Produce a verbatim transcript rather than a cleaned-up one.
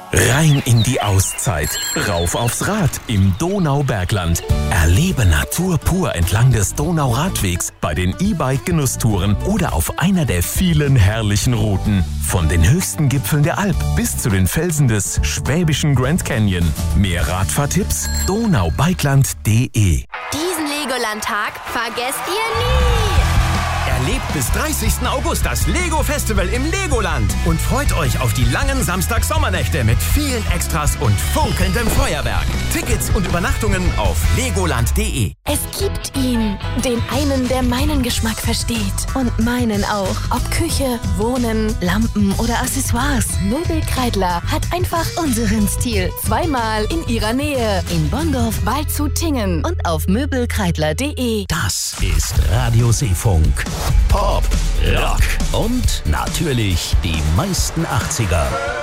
Rein in die Auszeit, rauf aufs Rad im Donaubergland. Erlebe Natur pur entlang des Donauradwegs bei den E-Bike-Genusstouren oder auf einer der vielen herrlichen Routen. Von den höchsten Gipfeln der Alp bis zu den Felsen des schwäbischen Grand Canyon. Mehr Radfahrtipps donaubikeland punkt de. Diesen Legoland-Tag vergesst ihr nie! Erlebt bis dreißigsten August das Lego-Festival im Legoland und freut euch auf die langen Samstag-Sommernächte mit vielen Extras und funkelndem Feuerwerk. Tickets und Übernachtungen auf legoland punkt de. Es gibt ihn, den einen, der meinen Geschmack versteht und meinen auch. Ob Küche, Wohnen, Lampen oder Accessoires, Möbelkreidler hat einfach unseren Stil. Zweimal in ihrer Nähe, in Bonndorf, Waldshut-Tiengen und auf möbelkreidler punkt de. Das ist Radio Seefunk. Pop, Rock und natürlich die meisten achtziger.